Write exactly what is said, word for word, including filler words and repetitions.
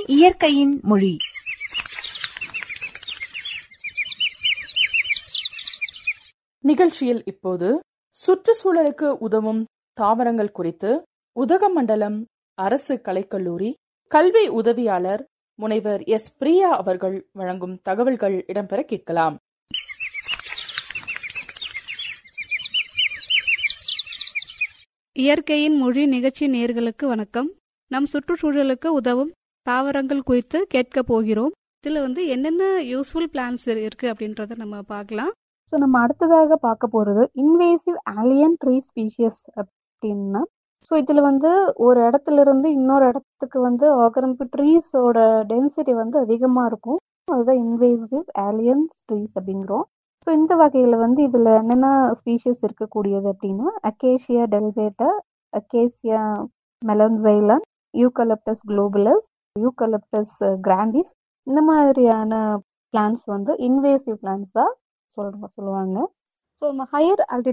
இயற்கையின் மொழி. நிகழ்ச்சியில் இப்போது சுற்றுச்சூழலுக்கு உதவும் தாவரங்கள் குறித்து உதகமண்டலம் அரசு கலைக்கல்லூரி கல்வி உதவியாளர் முனைவர் எஸ் பிரியா அவர்கள் வழங்கும் தகவல்கள் இடம்பெற கேட்கலாம். இயற்கையின் மொழி நிகழ்ச்சி நேயர்களுக்கு வணக்கம். நம் சுற்றுச்சூழலுக்கு உதவும் தாவரங்கள் குறித்து கேட்க போகிறோம். இதுல வந்து என்னென்ன யூஸ்ஃபுல் பிளான்ஸ் இருக்கு அப்படின்றத நம்ம பார்க்கலாம். ஸோ நம்ம அடுத்ததாக பார்க்க போகிறது இன்வேசிவ் ஆலியன் ட்ரீ ஸ்பீஷியஸ் அப்படின்னா, ஸோ இதில் வந்து ஒரு இடத்துல இருந்து இன்னொரு இடத்துக்கு வந்து ஆக்கிரமிப்பு ட்ரீஸோட டென்சிட்டி வந்து அதிகமாக இருக்கும். அதுதான் இன்வேசிவ் ஆலியன்ஸ் ட்ரீஸ் அப்படிங்கிறோம். ஸோ இந்த வகையில் வந்து இதில் என்னென்ன ஸ்பீஷியஸ் இருக்கக்கூடியது அப்படின்னா, acacia டெல்வேட்டா, acacia மெலன்சைலன், eucalyptus குளோபுலஸ், eucalyptus grandis, இந்த மாதிரியான பிளான்ஸ் வந்து இன்வேசிவ் பிளான்ஸாக சொல்ற சொல்லுவாங்க. ஸோ நம்ம ஹையர் ஆல்டிடியூட்